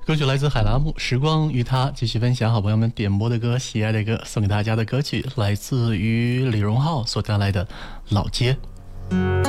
歌曲来自海拉木，时光与他继续分享好朋友们点播的歌，喜爱的歌，送给大家的歌曲来自于李荣浩所带来的《老街》。